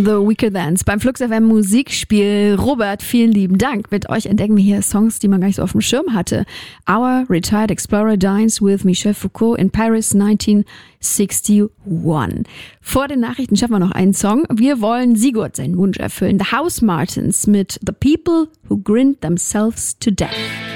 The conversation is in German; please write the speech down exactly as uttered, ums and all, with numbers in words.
The Weekendans beim Flux F M Musikspiel. Robert, vielen lieben Dank. Mit euch entdecken wir hier Songs, die man gar nicht so auf dem Schirm hatte. Our Retired Explorer Dines with Michel Foucault in Paris nineteen sixty-one. Vor den Nachrichten schaffen wir noch einen Song. Wir wollen Sigurd seinen Wunsch erfüllen. The House Martins mit The People Who Grinned Themselves to Death.